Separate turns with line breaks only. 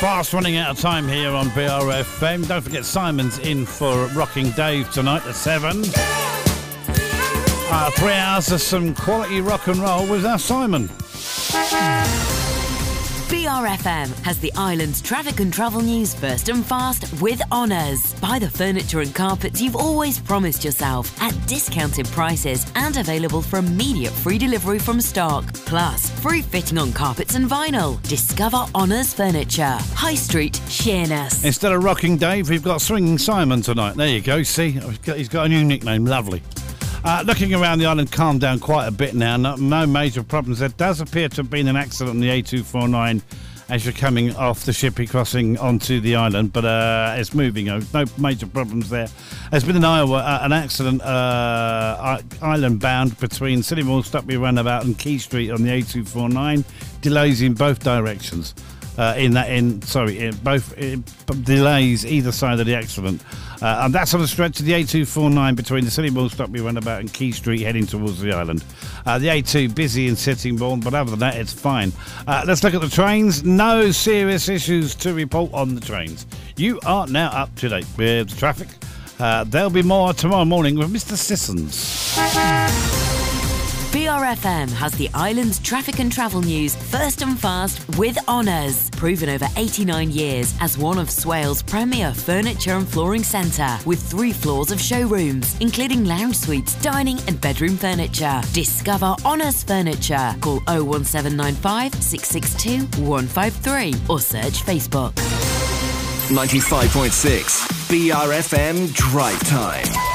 Fast running out of time here on BRFM. Don't forget Simon's in for Rocking Dave tonight at 7. 3 hours of some quality rock and roll with our Simon.
BRFM has the island's traffic and travel news first and fast with Honours. Buy the furniture and carpets you've always promised yourself at discounted prices and available for immediate free delivery from stock. Plus, free fitting on carpets and vinyl. Discover Honours Furniture. High Street, Sheerness.
Instead of Rocking Dave, we've got Swinging Simon tonight. There you go, see? He's got a new nickname, lovely. Looking around the island, calmed down quite a bit now. No major problems. There does appear to have been an accident on the A249 as you're coming off the Shippey crossing onto the island, but it's moving. No major problems there. There's been an accident island bound between City Mall, Stockley Roundabout and Key Street on the A249. Delays in both directions. Delays either side of the accident. And that's on the stretch of the A249 between the City Mall, Stockley Roundabout and Key Street heading towards the island. The A2 busy in Sittingbourne, but other than that, it's fine. Let's look at the trains. No serious issues to report on the trains. You are now up to date with the traffic. There'll be more tomorrow morning with Mr. Sissons.
BRFM has the island's traffic and travel news first and fast with Honours. Proven over 89 years as one of Swale's premier furniture and flooring centre with 3 floors of showrooms, including lounge suites, dining and bedroom furniture. Discover Honours Furniture. Call 01795 662 153 or search Facebook.
95.6 BRFM Drive Time.